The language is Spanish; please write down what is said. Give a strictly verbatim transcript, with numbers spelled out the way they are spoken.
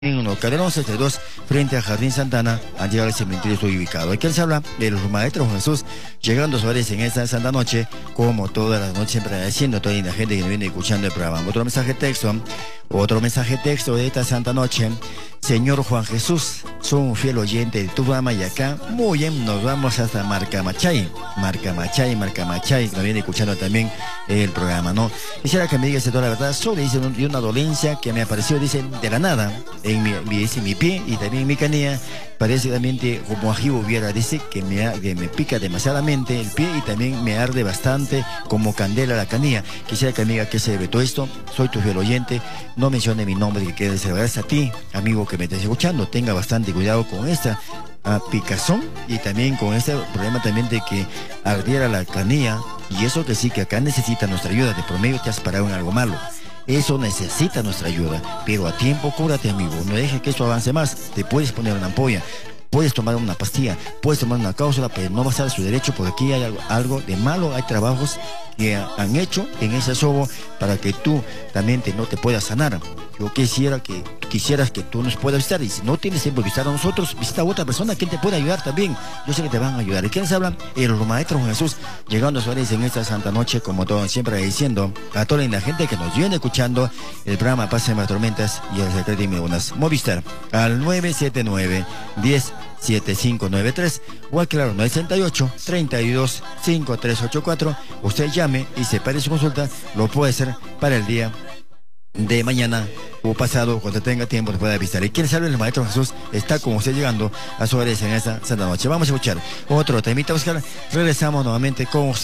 En el Calderón setenta y dos, frente a Jardín Santana, han llegado al cementerio estoy ubicado. Aquí se habla de los maestros Jesús, llegando a sus hogares en esta santa noche, como todas las noches, siempre agradeciendo a toda la gente que nos viene escuchando el programa. Otro mensaje texto, otro mensaje texto de esta santa noche. Señor Juan Jesús, soy un fiel oyente de tu programa y acá, muy bien, nos vamos hasta Marcamachay, Marcamachay, Marcamachay, nos viene escuchando también el programa, ¿no? Quisiera que me digas toda la verdad sobre, dice, de una dolencia que me apareció, dice, de la nada, en mi, mi, dice, mi pie y también en mi canilla, parece también como ají hubiera, dice, que me, que me pica demasiadamente el pie y también me arde bastante como candela la canilla. Quisiera que me diga qué se debe todo esto, soy tu fiel oyente, no mencione mi nombre, que quede gracias a ti, amigo que me estés escuchando, tenga bastante cuidado con esta uh, picazón y también con este problema también de que ardiera la canilla, y eso que sí, que acá necesita nuestra ayuda, de promedio te has parado en algo malo. Eso necesita nuestra ayuda, pero a tiempo cúrate, amigo, no dejes que esto avance más. Te puedes poner una ampolla, puedes tomar una pastilla, puedes tomar una cápsula, pero no vas a dar su derecho, porque aquí hay algo, algo de malo, hay trabajos que han hecho en ese sobo para que tú también te, no te puedas sanar. Yo quisiera que quisieras que tú nos puedas visitar, y si no tienes tiempo de visitar a nosotros, visita a otra persona que te pueda ayudar también. Yo sé que te van a ayudar. ¿Y quiénes hablan? Eh, los maestros Jesús, llegando a Suárez en esta santa noche, como todo siempre diciendo a toda la gente que nos viene escuchando el programa Pase Más Tormentas y el secreto de unas Movistar al nueve siete nueve, diez, siete cinco nueve tres o al claro nueve sesenta y ocho, treinta y dos, cincuenta y tres ochenta y cuatro. Usted llame y separe su consulta, lo puede hacer para el día de mañana o pasado, cuando tenga tiempo, nos puede avisar. Y quien sabe, el maestro Jesús está con usted llegando a su hogares en esta santa noche. Vamos a escuchar otro temita, Oscar. Regresamos nuevamente con usted.